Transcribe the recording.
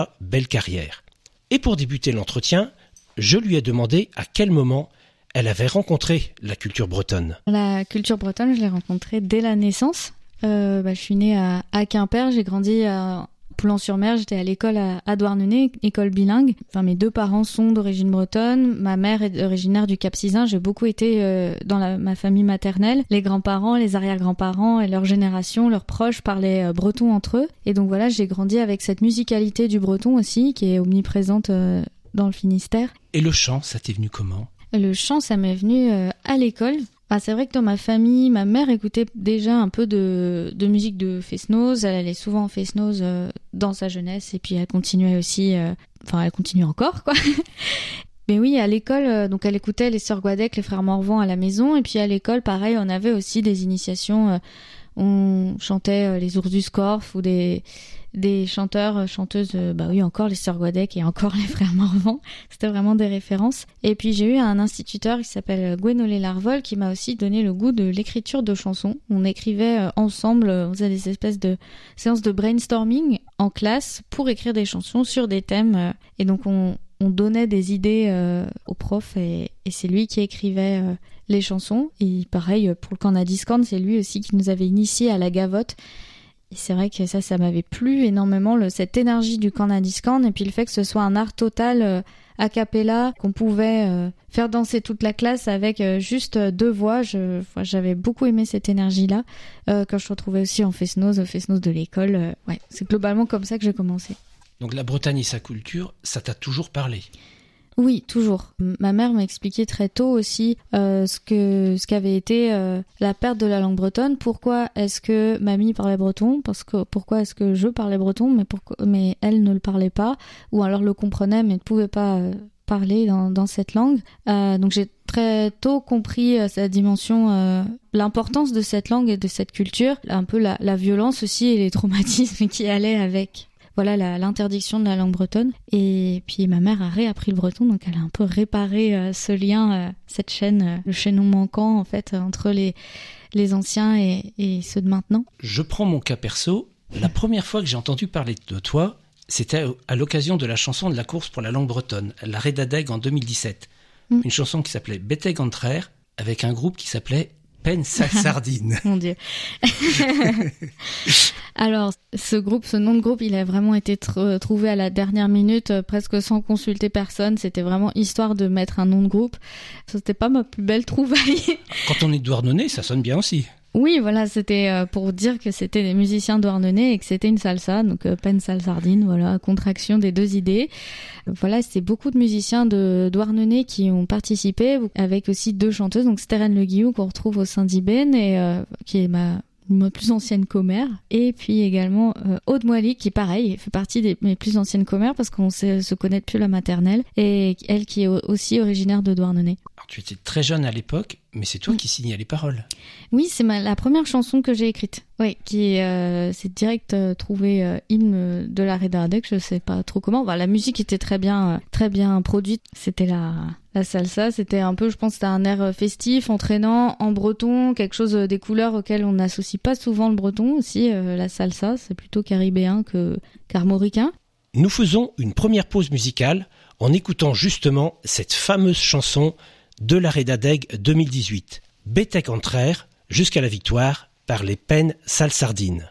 belle carrière. Et pour débuter l'entretien, je lui ai demandé à quel moment elle avait rencontré la culture bretonne. La culture bretonne, je l'ai rencontrée dès la naissance. Je suis née à Quimper, j'ai grandi à Poulan-sur-Mer, j'étais à l'école à Douarnenez, école bilingue. Enfin, mes deux parents sont d'origine bretonne, ma mère est originaire du Cap-Sizun, j'ai beaucoup été dans ma famille maternelle. Les grands-parents, les arrière-grands-parents et leur génération, leurs proches parlaient breton entre eux. Et donc voilà, j'ai grandi avec cette musicalité du breton aussi, qui est omniprésente dans le Finistère. Et le chant, ça t'est venu comment ? Le chant, ça m'est venu à l'école. C'est vrai que dans ma famille, ma mère écoutait déjà un peu de musique de Fest-Noz. Elle allait souvent en Fest-Noz dans sa jeunesse et puis elle continuait aussi... elle continue encore, quoi. Mais oui, à l'école, donc elle écoutait les Sœurs Guadec, les Frères Morvan à la maison. Et puis à l'école, pareil, on avait aussi des initiations. On chantait les Ours du Scorff ou des chanteurs, chanteuses, encore les Sœurs Guadec et encore les Frères Morvan. C'était vraiment des références. Et puis j'ai eu un instituteur qui s'appelle Gwenolé Larvol qui m'a aussi donné le goût de l'écriture de chansons. On écrivait ensemble, on faisait des espèces de séances de brainstorming en classe pour écrire des chansons sur des thèmes. Et donc on donnait des idées au prof et c'est lui qui écrivait les chansons. Et pareil, pour le Corna Discorde, c'est lui aussi qui nous avait initiés à la gavotte. Et c'est vrai que ça m'avait plu énormément, cette énergie du Corna Discorde et puis le fait que ce soit un art total a cappella, qu'on pouvait faire danser toute la classe avec juste deux voix. J'avais beaucoup aimé cette énergie-là, quand je retrouvais aussi en Fest-Noz, au Fest-Noz de l'école. C'est globalement comme ça que j'ai commencé. Donc la Bretagne et sa culture, ça t'a toujours parlé ? Oui, toujours. Ma mère m'a expliqué très tôt aussi ce qu'avait été la perte de la langue bretonne. Pourquoi est-ce que mamie parlait breton ? Pourquoi est-ce que je parlais breton, mais elle ne le parlait pas, ou alors le comprenait mais ne pouvait pas parler dans cette langue. Donc j'ai très tôt compris sa dimension, l'importance de cette langue et de cette culture, un peu la violence aussi et les traumatismes qui allaient avec. Voilà l'interdiction de la langue bretonne. Et puis ma mère a réappris le breton, donc elle a un peu réparé ce lien, cette chaîne, le chaînon manquant en fait entre les anciens et ceux de maintenant. Je prends mon cas perso. La première fois que j'ai entendu parler de toi, c'était à l'occasion de la chanson de la course pour la langue bretonne, la Redadeg en 2017. Une chanson qui s'appelait Beteg Antrer, avec un groupe qui s'appelait Pen Salsardine. Mon Dieu. Alors, ce nom de groupe, il a vraiment été trouvé à la dernière minute, presque sans consulter personne. C'était vraiment histoire de mettre un nom de groupe. C'était pas ma plus belle trouvaille. Quand on est douarnenez, ça sonne bien aussi. Oui, voilà, c'était pour dire que c'était des musiciens douarnenez et que c'était une salsa, donc Pen Salsardine, voilà, contraction des deux idées. Voilà, c'est beaucoup de musiciens de douarnenez qui ont participé, avec aussi deux chanteuses, donc Stérène Le Guillou qu'on retrouve au sein d'Ibène et qui est ma plus ancienne commère, et puis également Aude Moily qui pareil fait partie de mes plus anciennes commères parce qu'on se connaît depuis la maternelle, et elle qui est aussi originaire de Douarnenez. Alors tu étais très jeune à l'époque, mais c'est toi qui signais les paroles. Oui, c'est la première chanson que j'ai écrite. Oui, qui c'est direct trouvé hymne de la Redadeg, je sais pas trop comment. La musique était très bien produite. C'était la salsa, c'était un peu, je pense, c'était un air festif, entraînant, en breton, quelque chose des couleurs auxquelles on n'associe pas souvent le breton aussi. La salsa, c'est plutôt caribéen qu'armoricain. Nous faisons une première pause musicale en écoutant justement cette fameuse chanson de la Redadeg 2018, Beteg Antrer, jusqu'à la victoire par les Pen Salsardine.